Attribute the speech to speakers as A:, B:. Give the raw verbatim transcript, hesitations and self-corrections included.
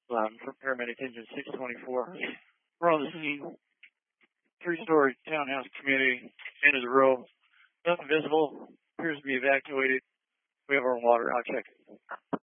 A: Um, for paramedic engine six twenty-four. We're on the scene. Three-story townhouse community, end of the row. Nothing visible. Appears to be evacuated. We have our water. I'll check.